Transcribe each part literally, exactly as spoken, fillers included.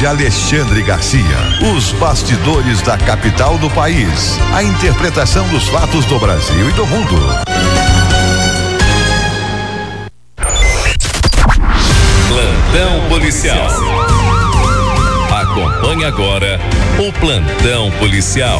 de Alexandre Garcia. Os bastidores da capital do país. A interpretação dos fatos do Brasil e do mundo. Plantão policial. Acompanhe agora o Plantão policial.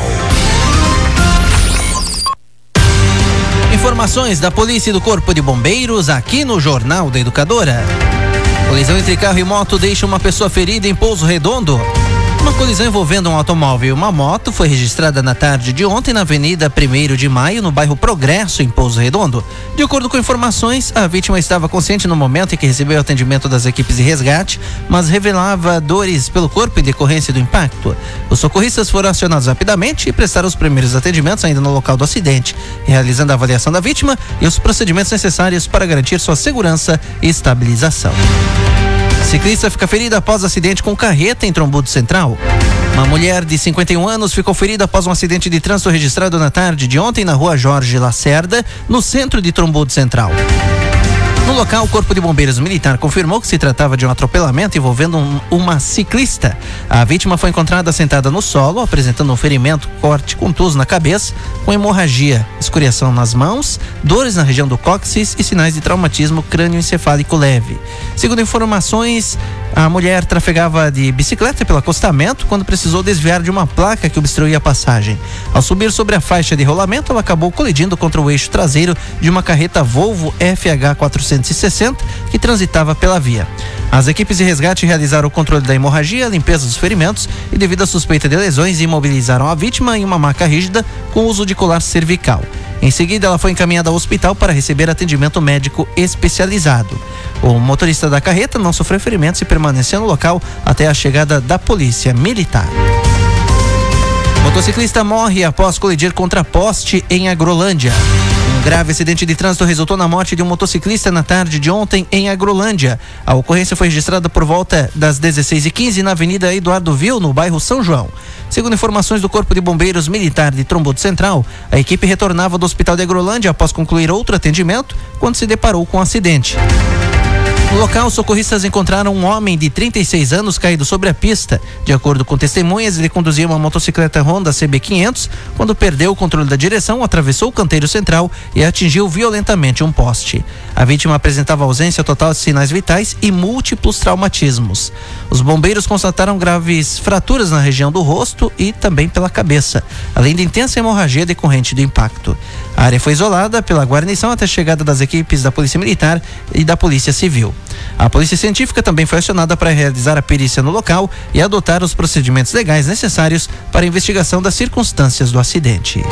Informações da polícia e do Corpo de Bombeiros aqui no Jornal da Educadora. Colisão entre carro e moto deixa uma pessoa ferida em Pouso Redondo. Uma colisão envolvendo um automóvel e uma moto foi registrada na tarde de ontem na Avenida primeiro de Maio, no bairro Progresso, em Pouso Redondo. De acordo com informações, a vítima estava consciente no momento em que recebeu atendimento das equipes de resgate, mas revelava dores pelo corpo em decorrência do impacto. Os socorristas foram acionados rapidamente e prestaram os primeiros atendimentos ainda no local do acidente, realizando a avaliação da vítima e os procedimentos necessários para garantir sua segurança e estabilização. A ciclista fica ferida após acidente com carreta em Trombudo Central. Uma mulher de cinquenta e um anos ficou ferida após um acidente de trânsito registrado na tarde de ontem na rua Jorge Lacerda, no centro de Trombudo Central. No local, o Corpo de Bombeiros Militar confirmou que se tratava de um atropelamento envolvendo um, uma ciclista. A vítima foi encontrada sentada no solo, apresentando um ferimento, corte contuso na cabeça, com hemorragia, escoriação nas mãos, dores na região do cóccix e sinais de traumatismo crânioencefálico leve. Segundo informações, a mulher trafegava de bicicleta pelo acostamento quando precisou desviar de uma placa que obstruía a passagem. Ao subir sobre a faixa de rolamento, ela acabou colidindo contra o eixo traseiro de uma carreta Volvo F H quatrocentos e sessenta que transitava pela via. As equipes de resgate realizaram o controle da hemorragia, a limpeza dos ferimentos e, devido à suspeita de lesões, imobilizaram a vítima em uma maca rígida com uso de colar cervical. Em seguida, ela foi encaminhada ao hospital para receber atendimento médico especializado. O motorista da carreta não sofreu ferimentos e permaneceu no local até a chegada da polícia militar. Motociclista morre após colidir contra poste em Agrolândia. Um grave acidente de trânsito resultou na morte de um motociclista na tarde de ontem em Agrolândia. A ocorrência foi registrada por volta das dezesseis e quinze na Avenida Eduardo Vil, no bairro São João. Segundo informações do Corpo de Bombeiros Militar de Trombudo Central, a equipe retornava do Hospital de Agrolândia após concluir outro atendimento quando se deparou com um acidente. No local, os socorristas encontraram um homem de trinta e seis anos caído sobre a pista. De acordo com testemunhas, ele conduzia uma motocicleta Honda C B quinhentos quando perdeu o controle da direção, atravessou o canteiro central e atingiu violentamente um poste. A vítima apresentava ausência total de sinais vitais e múltiplos traumatismos. Os bombeiros constataram graves fraturas na região do rosto e também pela cabeça, além de intensa hemorragia decorrente do impacto. A área foi isolada pela guarnição até a chegada das equipes da Polícia Militar e da Polícia Civil. A Polícia Científica também foi acionada para realizar a perícia no local e adotar os procedimentos legais necessários para a investigação das circunstâncias do acidente.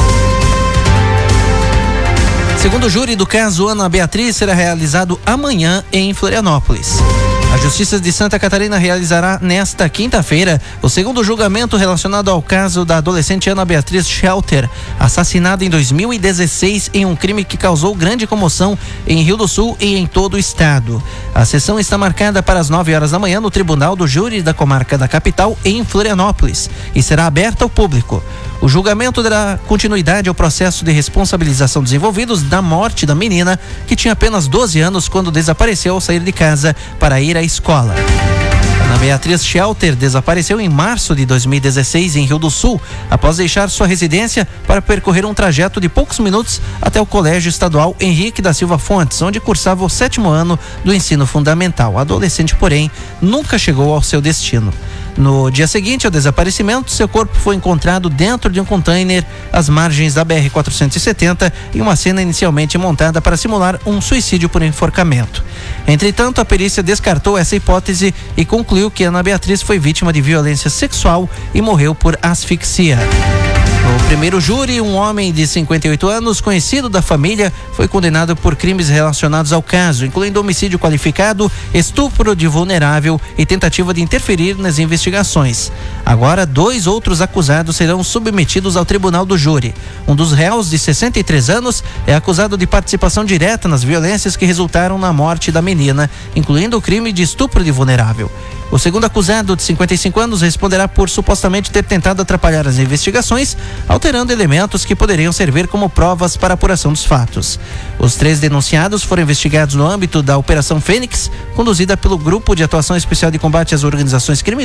Segundo o júri do caso Ana Beatriz, será realizado amanhã em Florianópolis. A Justiça de Santa Catarina realizará nesta quinta-feira o segundo julgamento relacionado ao caso da adolescente Ana Beatriz Shelter, assassinada em dois mil e dezesseis em um crime que causou grande comoção em Rio do Sul e em todo o estado. A sessão está marcada para as nove horas da manhã no Tribunal do Júri da Comarca da Capital, em Florianópolis, e será aberta ao público. O julgamento dará continuidade ao processo de responsabilização dos envolvidos da morte da menina, que tinha apenas doze anos quando desapareceu ao sair de casa para ir à escola. Ana Beatriz Shelter desapareceu em março de dois mil e dezesseis em Rio do Sul, após deixar sua residência para percorrer um trajeto de poucos minutos até o Colégio Estadual Henrique da Silva Fontes, onde cursava o sétimo ano do ensino fundamental. A adolescente, porém, nunca chegou ao seu destino. No dia seguinte ao desaparecimento, seu corpo foi encontrado dentro de um container às margens da B R quatrocentos e setenta, em uma cena inicialmente montada para simular um suicídio por enforcamento. Entretanto, a perícia descartou essa hipótese e concluiu que Ana Beatriz foi vítima de violência sexual e morreu por asfixia. No primeiro júri, um homem de cinquenta e oito anos, conhecido da família, foi condenado por crimes relacionados ao caso, incluindo homicídio qualificado, estupro de vulnerável e tentativa de interferir nas investigações. Agora, dois outros acusados serão submetidos ao tribunal do júri. Um dos réus, de sessenta e três anos, é acusado de participação direta nas violências que resultaram na morte da menina, incluindo o crime de estupro de vulnerável. O segundo acusado, de cinquenta e cinco anos, responderá por supostamente ter tentado atrapalhar as investigações, alterando elementos que poderiam servir como provas para a apuração dos fatos. Os três denunciados foram investigados no âmbito da Operação Fênix, conduzida pelo Grupo de Atuação Especial de Combate às Organizações Criminosas